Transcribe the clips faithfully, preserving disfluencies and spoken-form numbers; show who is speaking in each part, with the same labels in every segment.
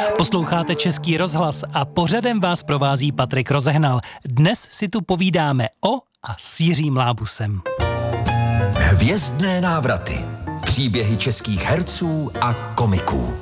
Speaker 1: Posloucháte Český rozhlas a pořadem vás provází Patrik Rozehnal. Dnes si tu povídáme o a s Jiřím Lábusem.
Speaker 2: Hvězdné návraty. Příběhy českých herců a komiků.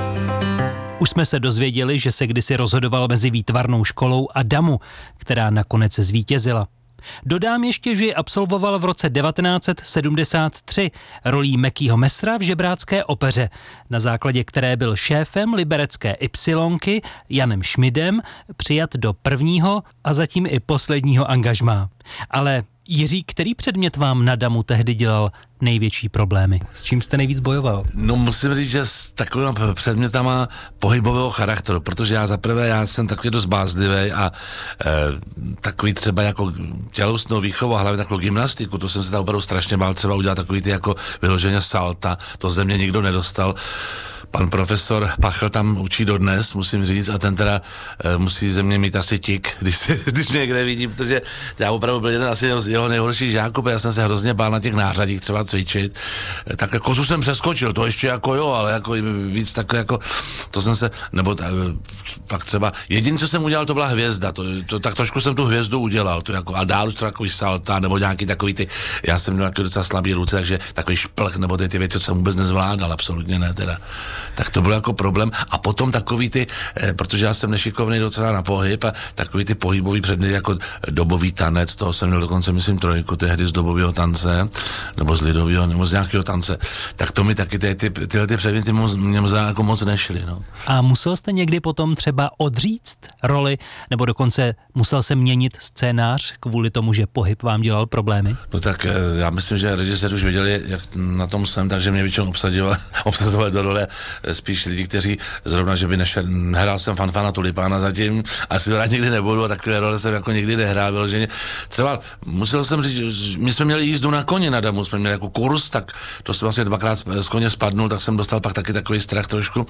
Speaker 1: Už jsme se dozvěděli, že se kdysi rozhodoval mezi výtvarnou školou a Damu, která nakonec zvítězila. Dodám ještě, že ji absolvoval v roce devatenáct set sedmdesát tři rolí Mekýho Messra v Žebrácké opeře, na základě které byl šéfem liberecké Ypsilonky Janem Šmidem přijat do prvního a zatím i posledního angažmá. Ale Jiří, který předmět vám na Damu tehdy dělal největší problémy? S čím jste nejvíc bojoval?
Speaker 3: No musím říct, že s takovými předmětama pohybového charakteru, protože já zaprvé, já jsem takový dost bázlivý a e, takový třeba jako tělesnou výchovu a hlavně takovou gymnastiku, to jsem se tam opravdu strašně bál třeba udělat takový ty jako vyloženě salta, to ze mě nikdo nedostal. Pan profesor Pachl tam učí dodnes, musím říct, a ten teda e, musí ze mě mít asi tik, když, se, když mě někde vidím, protože já opravdu byl jeden asi z jeho nejhorších žáků, já jsem se hrozně bál na těch nářadích třeba cvičit. E, tak kozu jsem přeskočil, to ještě jako jo, ale jako víc takhle jako, to jsem se, nebo e, pak třeba, jediné, co jsem udělal, to byla hvězda, to, to, tak trošku jsem tu hvězdu udělal, to jako, a dál už třeba takový salta, nebo nějaký takový ty, já jsem měl docela slabý ruce, takže takový šplch, nebo ty, ty věci, co jsem vůbec nezvládal, absolutně ne teda. Tak to byl jako problém. A potom takový ty, eh, protože já jsem nešikovný docela na pohyb a takový ty pohybový předměty jako dobový tanec, toho jsem měl dokonce, myslím, trojku tehdy z dobového tance, nebo z lidového, nebo z nějakého tance. Tak to mi taky ty, ty, tyhle ty předměty mě možná jako moc nešly. No.
Speaker 1: A musel jste někdy potom třeba odříct roli, nebo dokonce musel se měnit scénář kvůli tomu, že pohyb vám dělal problémy?
Speaker 3: No tak eh, já myslím, že režiséři už věděli, jak na tom jsem, takže mě většinou obsadili, obsazovali do role spíš lidi, kteří zrovna, že by nešel, nehrál jsem Fanfana Tulipána zatím, asi to rád nikdy nebudu a takové role jsem jako nikdy nehrál vyloženě. Třeba musel jsem říct, my jsme měli jízdu na koni na Damu, jsme měli jako kurz, tak to jsem vlastně dvakrát z koně spadnul, tak jsem dostal pak taky takový strach trošku.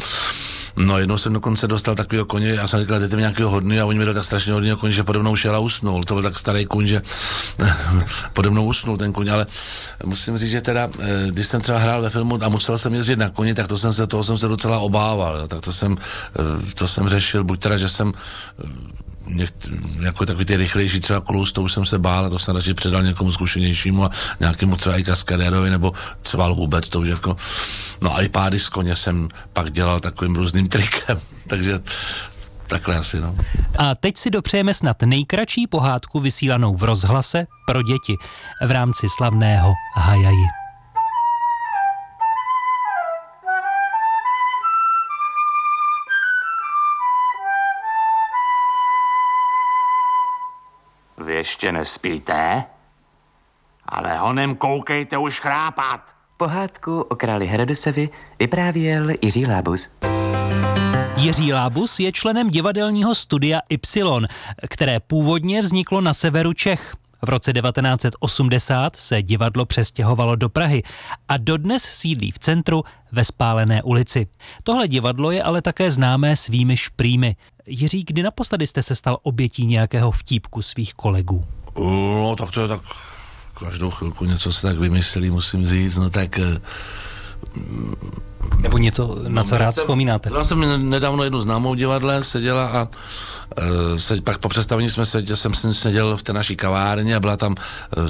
Speaker 3: No jednou jsem dokonce dostal takového koně a jsem říkal, dejte mi nějakého hodný a oni mi dali tak strašně hodného koně, že pode mnou šel a usnul. To byl tak starý kůň, že pode mnou usnul ten kůň, ale musím říct, že teda, když jsem třeba hrál ve filmu a musel jsem jezdit na koni, tak to jsem se, toho jsem se docela obával, jo. Tak to jsem, to jsem řešil, buď teda, že jsem něk, jako takový ty rychlejší třeba klus, to už jsem se bál a to jsem radši předal někomu zkušenějšímu a nějakému třeba i kaskadérovi nebo cval vůbec, to už jako, no a i pády z koně jsem pak dělal takovým různým trikem, takže takhle asi, no.
Speaker 1: A teď si dopřejeme snad nejkratší pohádku vysílanou v rozhlase pro děti v rámci slavného Hajaji.
Speaker 4: Vy ještě nespíte? Ale honem koukejte už chrápat.
Speaker 5: Pohádku o králi Herodesovi vyprávěl Jiří Lábus.
Speaker 1: Jiří Lábus je členem divadelního studia Y, které původně vzniklo na severu Čech. V roce devatenáct set osmdesát se divadlo přestěhovalo do Prahy a dodnes sídlí v centru ve Spálené ulici. Tohle divadlo je ale také známé svými šprýmy. Jiří, kdy naposledy jste se stal obětí nějakého vtípku svých kolegů?
Speaker 3: No tak to je tak, každou chvilku něco se tak vymyslí, musím říct, no tak...
Speaker 1: Nebo něco, na
Speaker 3: no,
Speaker 1: co rád
Speaker 3: jsem,
Speaker 1: vzpomínáte?
Speaker 3: Já jsem nedávno jednu známou divadle, seděla a uh, se, pak po představení jsme seděl, jsem seděl v té naší kavárně a byla tam uh,